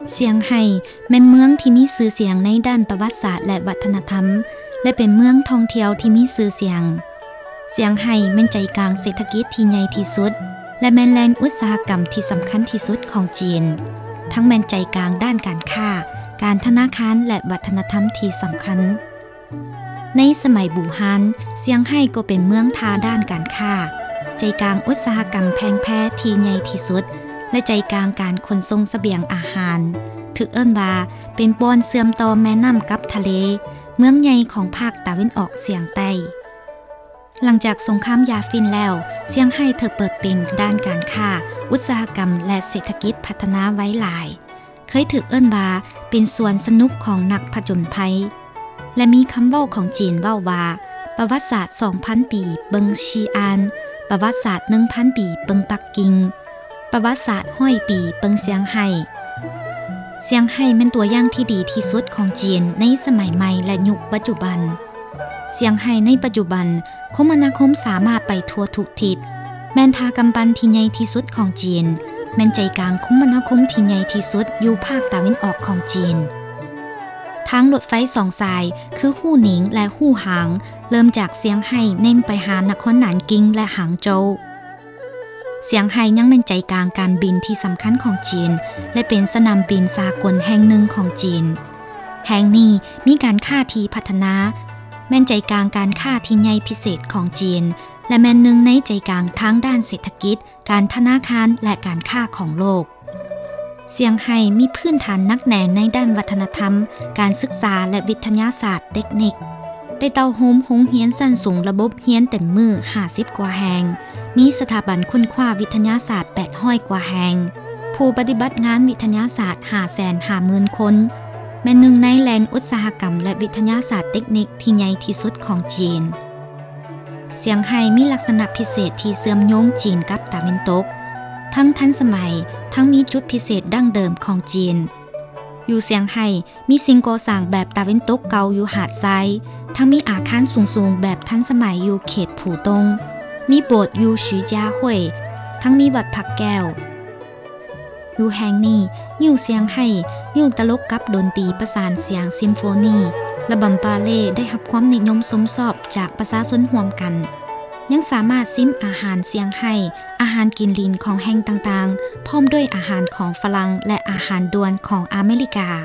เซี่ยงไฮ้แม่นเมืองที่มีชื่อเสียงในด้านประวัติศาสตร์และวัฒนธรรมและเป็นเมืองท่องเที่ยวที่มีชื่อเสียงเซี่ยงไฮ้แม่นใจกลางเศรษฐกิจที่ใหญ่ที่สุดและแม่นแหล่งอุตสาหกรรมที่สำคัญที่สุดของจีนทั้งแม่นใจกลางด้านการค้าการธนาคารและวัฒนธรรมที่สำคัญในสมัยบู่ฮั่นเซี่ยงไฮ้ก็เป็นเมืองท่าด้านการค้าใจกลางอุตสาหกรรมแพงแพ้ที่ใหญ่ที่สุดและใจกลางการขนส่งเสบียงอาหารถือเอิ้นว่าเป็นบ่อนเชื่อมต่อแม่น้ำกับทะเลเมืองใหญ่ของภาคตะวันออกเฉียงใต้หลังจากสงครามยาฟินแล้วเซี่ยงไฮ้เธอเปิดเป็นด้านการค้าอุตสาหกรรมและเศรษฐกิจพัฒนาไว้หลายเคยถือเอิ้นว่าเป็นส่วนสนุกของนักผจญภัยและมีคำเว้าของจีนเว้าว่าประวัติศาสตร์ 2,000 ปีเบิงชีอานประวัติศาสตร์ 1,000 ปีเบิงปักกิ่งประวัติศาสตร์100 ปีเบิงเซี่ยงไฮ้เซี่ยงไฮ้เป็นตัวอย่างที่ดีที่สุดของจีนในสมัยใหม่และยุคปัจจุบันเซี่ยงไฮ้ในปัจจุบันคมนาคมสามารถไปทั่วทุกทิศแม่นทากำปั้นที่ใหญ่ที่สุดของจีนแม่นใจกลางคมนาคมที่ใหญ่ที่สุดอยู่ภาคตะวันออกของจีนทางรถไฟ2 สายคือฮู่หนิงและฮู่หางเริ่มจากเซี่ยงไฮ้เน้นไปหานครหนานกิงและหางโจวเซี่ยงไฮ้ยังเป็นใจกลางการบินที่สำคัญของจีนและเป็นสนามบินสากลแห่งหนึ่งของจีนแห่งนี้มีการค้าที่พัฒนาแม่นใจกลางการค้าที่ใหญ่พิเศษของจีนและแม่นหนึ่งในใจกลางทั้งด้านเศรษฐกิจการธนาคารและการค้าของโลกเซี่ยงไฮ้มีพื้นฐานนักแหน่งในด้านวัฒนธรรมการศึกษาและวิทยาศาสตร์เทคนิคได้เต้าโฮมโรงเรียนสั้นสูงระบบเรียนเต็มมือ50 กว่าแห่งมีสถาบันค้นคว้าวิทยาศาสตร์800 กว่าแห่งผู้ปฏิบัติงานวิทยาศาสตร์550,000 คนแม่นหนึ่งในแหล่งอุตสาหกรรมและวิทยาศาสตร์เทคนิคที่ใหญ่ที่สุดของจีนเซี่ยงไฮ้มีลักษณะพิเศษที่เชื่อมโยงจีนกับตะวันตกทั้งทันสมัยทั้งมีจุดพิเศษดั้งเดิมของจีนอยู่เซี่ยงไฮ้มีสิ่งก่อสร้างแบบตะวันตกเก่าอยู่หาดทรายทั้งมีอาคารสูงๆแบบทันสมัยอยู่เขตผู่ตงมีโบสถ์อยู่ฉูเจี้ยห้วยทั้งมีวัดผักแก้วอยู่แห่งนี้ยิ่วเซี่ยงไฮ้ยิ่วตลกกับดนตรีประสานเสียงซิมโฟนีระบำปาเล่ได้รับความนิยมชมชอบจากประชาชนร่วมกันยังสามารถซิมอาหารเซี่ยงไฮ้อาหารกินลินของแห่งต่างๆพร้อมด้วยอาหารของฝรั่งและอาหารด่วนของอเมริกา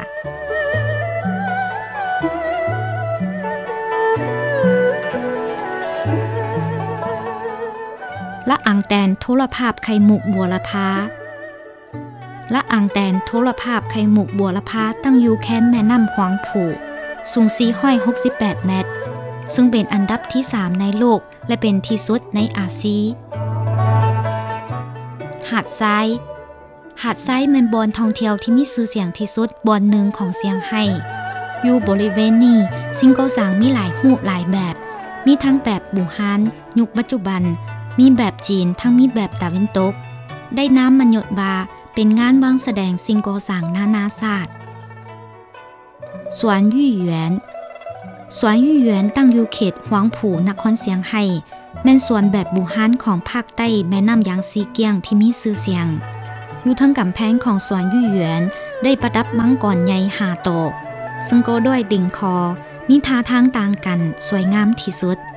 ละอังแตนโทรภาพไข่มุกบัวละพาละอังแตนโทรภาพไข่มุกบัวละพาตั้งอยู่แคมป์แม่น้ำหวางผู่สูง468 เมตรซึ่งเป็นอันดับที่3ในโลกและเป็นที่สุดในอาเซียนหาดทรายเป็นบ่อนท่องเที่ยวที่มีชื่อเสียงที่สุดบ่อนหนึ่งของเซี่ยงไฮ้อยู่บริเวณนี้สิ่งก่อสร้างมีหลายรูปหลายแบบมีทั้งแบบบู่ฮั่นยุคปัจจุบันมีแบบจีนทั้งมีแบบตะวันตกได้น้ำมันหยดบาเป็นงานวางแสดงสิ่งก่อสร้างนานาชาติสวนยู่หยวนตั้งอยู่เขตหวางผู่นครเซี่ยงไฮ้แม่นสวนแบบบู่ฮั่นของภาคใต้แม่น้ำยางซีเกียงที่มีชื่อเสียงอยู่ทั้งกำแพงของสวนยู่หยวนได้ประดับมังกรใหญ่5 ตัวซึ่งก็ด้วยดิ่งคอมีท่าทางต่างกันสวยงามที่สุด